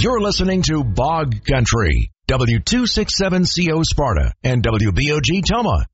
You're listening to Bog Country, W267CO Sparta and WBOG Toma.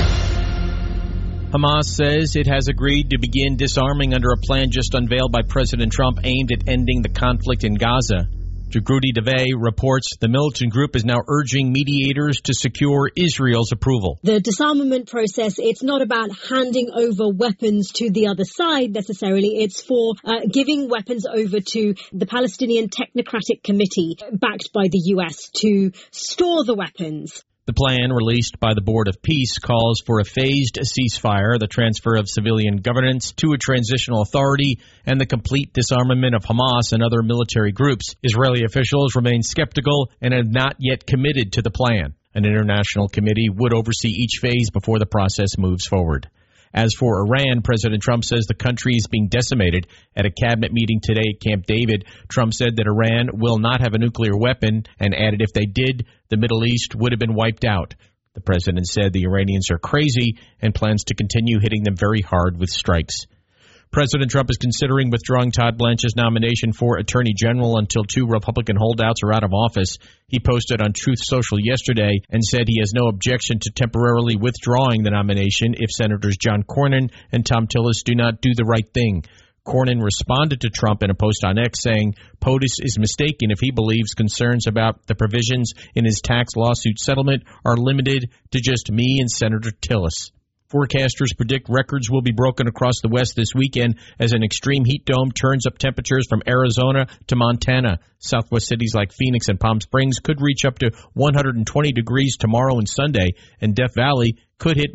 Hamas says it has agreed to begin disarming under a plan just unveiled by President Trump aimed at ending the conflict in Gaza. Jagrudi Devay reports the militant group is now urging mediators to secure Israel's approval. The disarmament process, it's not about handing over weapons to the other side necessarily. It's for giving weapons over to the Palestinian Technocratic Committee, backed by the U.S., to store the weapons. The plan, released by the Board of Peace, calls for a phased ceasefire, the transfer of civilian governance to a transitional authority, and the complete disarmament of Hamas and other military groups. Israeli officials remain skeptical and have not yet committed to the plan. An international committee would oversee each phase before the process moves forward. As for Iran, President Trump says the country is being decimated. At a cabinet meeting today at Camp David, Trump said that Iran will not have a nuclear weapon and added if they did, the Middle East would have been wiped out. The president said the Iranians are crazy and plans to continue hitting them very hard with strikes. President Trump is considering withdrawing Todd Blanche's nomination for Attorney General until 2 Republican holdouts are out of office. He posted on Truth Social yesterday and said he has no objection to temporarily withdrawing the nomination if Senators John Cornyn and Thom Tillis do not do the right thing. Cornyn responded to Trump in a post on X saying POTUS is mistaken if he believes concerns about the provisions in his tax lawsuit settlement are limited to just me and Senator Tillis. Forecasters predict records will be broken across the West this weekend as an extreme heat dome turns up temperatures from Arizona to Montana. Southwest cities like Phoenix and Palm Springs could reach up to 120 degrees tomorrow and Sunday, and Death Valley could hit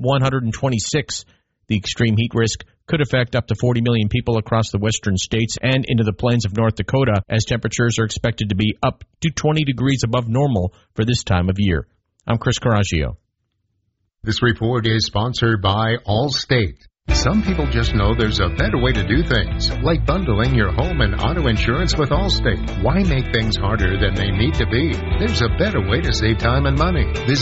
126. The extreme heat risk could affect up to 40 million people across the western states and into the plains of North Dakota, as temperatures are expected to be up to 20 degrees above normal for this time of year. I'm Chris Coraggio. This report is sponsored by Allstate. Some people just know there's a better way to do things, like bundling your home and auto insurance with Allstate. Why make things harder than they need to be? There's a better way to save time and money. Visit